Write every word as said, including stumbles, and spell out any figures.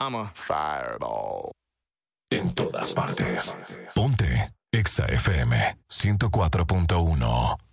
I'm a fireball. En todas partes. Ponte Exa F M ciento cuatro punto uno.